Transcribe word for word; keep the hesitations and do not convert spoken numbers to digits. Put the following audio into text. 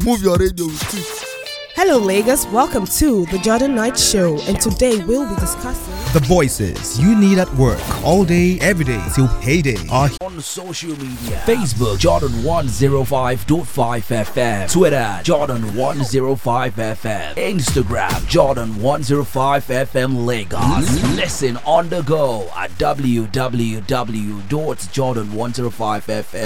Move your radio with it. Hello Lagos, welcome to the Jordan Knight Show, and today we'll be discussing the voices you need at work all day, every day till payday are on social media. Facebook Jordan one oh five point five F M, Twitter Jordan one oh five F M, Instagram Jordan one oh five F M Lagos. Listen on the go at w w w dot jordan one oh five f m